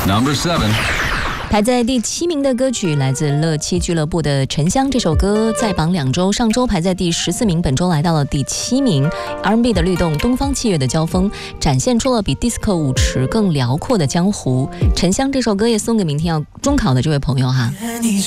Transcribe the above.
Number 7. 排在第7名的歌曲来自乐七俱乐部的《沉香》，这首歌在榜2周，上周排在第14名，本周来到了第7名。R&B 的律动，东方器乐的交锋，展现出了比 disco 舞池更辽阔的江湖。《沉香》这首歌也送给明天要中考的这位朋友哈。